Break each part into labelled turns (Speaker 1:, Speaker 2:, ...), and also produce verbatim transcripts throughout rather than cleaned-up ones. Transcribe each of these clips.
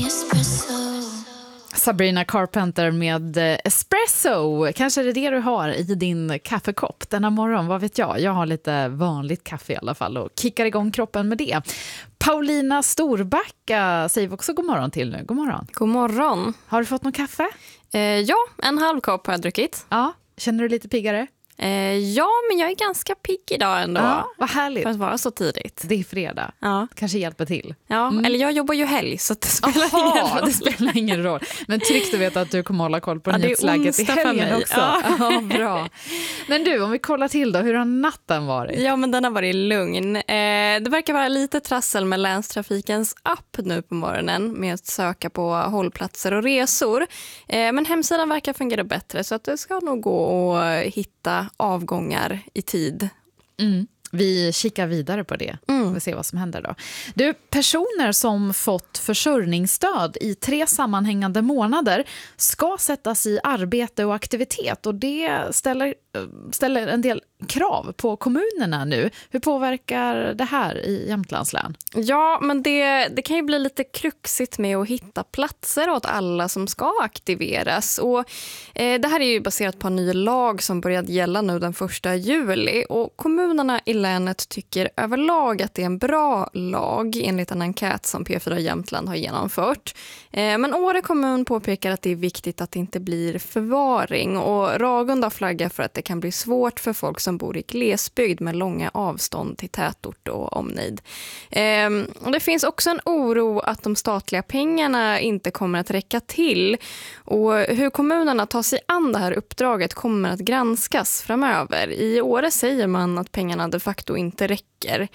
Speaker 1: Sabrina Carpenter med espresso. Kanske är det det du har i din kaffekopp denna morgon, vad vet jag. Jag har lite vanligt kaffe i alla fall och kickar igång kroppen med det. Paulina Storbacka säger vi också god morgon till nu. God morgon.
Speaker 2: God morgon.
Speaker 1: Har du fått någon kaffe?
Speaker 2: Eh, ja, en halv kopp har jag druckit.
Speaker 1: Ja, känner du lite piggare?
Speaker 2: Eh, ja, men jag är ganska pigg idag ändå.
Speaker 1: Ja, vad härligt.
Speaker 2: För att vara så tidigt.
Speaker 1: Det är fredag.
Speaker 2: Ja.
Speaker 1: Kanske hjälper till.
Speaker 2: Ja, mm. Eller jag jobbar ju helg så det spelar
Speaker 1: Aha,
Speaker 2: ingen roll.
Speaker 1: Det spelar ingen roll. Men tryggt att veta att du kommer hålla koll på
Speaker 2: ja,
Speaker 1: nyhetsläget i helgen också.
Speaker 2: Ja.
Speaker 1: Ja, bra. Men du, om vi kollar till då, hur har natten varit?
Speaker 2: Ja, men den har varit lugn. Eh, det verkar vara lite trassel med länstrafikens app nu på morgonen med att söka på hållplatser och resor. Eh, men hemsidan verkar fungera bättre så att det ska nog gå att hitta avgångar i tid.
Speaker 1: Mm. Vi kikar vidare på det.
Speaker 2: Mm.
Speaker 1: Vi ser vad som händer då. Du, personer som fått försörjningsstöd i tre sammanhängande månader ska sättas i arbete och aktivitet. Och det ställer, ställer en del krav på kommunerna nu. Hur påverkar det här i Jämtlands län?
Speaker 2: Ja, men det, det kan ju bli lite kruxigt med att hitta platser åt alla som ska aktiveras. Och, eh, det här är ju baserat på en ny lag som började gälla nu den första juli. Och kommunerna i länet tycker överlag att det är en bra lag enligt en enkät som P fyra Jämtland har genomfört. Eh, men Åre kommun påpekar att det är viktigt att det inte blir förvaring. Och Ragunda flaggar för att det kan bli svårt för folk som bor i glesbygd med långa avstånd till tätort och omnejd. Eh, och det finns också en oro att de statliga pengarna inte kommer att räcka till. Och hur kommunerna tar sig an det här uppdraget kommer att granskas framöver. I Åre säger man att pengarna de facto inte räcker.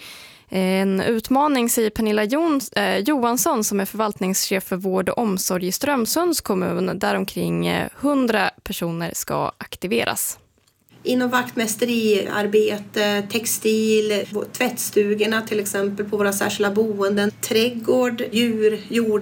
Speaker 2: En utmaning, säger Pernilla Jons, eh, Johansson som är förvaltningschef för vård och omsorg i Strömsunds kommun där omkring hundra personer ska aktiveras.
Speaker 3: Inom vaktmästeriarbete, textil, tvättstugorna till exempel på våra särskilda boenden, trädgård, djur, jord